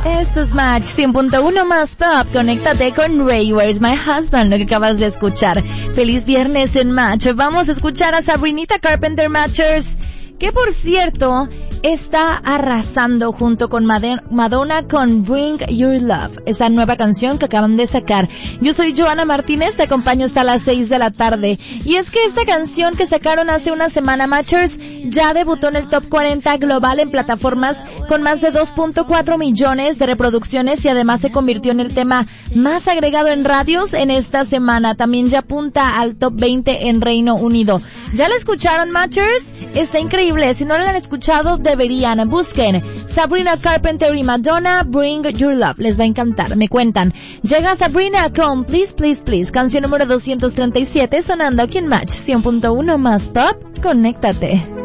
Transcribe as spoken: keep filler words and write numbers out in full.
Esto es Match cien punto uno más Pop. Conéctate con Ray, Where's My Husband, lo que acabas de escuchar. Feliz viernes en Match. Vamos a escuchar a Sabrinita Carpenter Matchers, que por cierto está arrasando junto con Madonna con Bring Your Love, esa nueva canción que acaban de sacar. Yo soy Joana Martínez, te acompaño hasta las seis de la tarde. Y es que esta canción que sacaron hace una semana, Matchers, ya debutó en el Top cuarenta global en plataformas con más de dos punto cuatro millones de reproducciones y además se convirtió en el tema más agregado en radios en esta semana. También ya apunta al Top veinte en Reino Unido. ¿Ya la escucharon, Matchers? Está increíble. Si no la han escuchado, deberían. Busquen Sabrina Carpenter y Madonna, Bring Your Love. Les va a encantar. Me cuentan. Llega Sabrina con Please, Please, Please. Canción número doscientos treinta y siete sonando aquí en Match cien punto uno más Pop. Conéctate.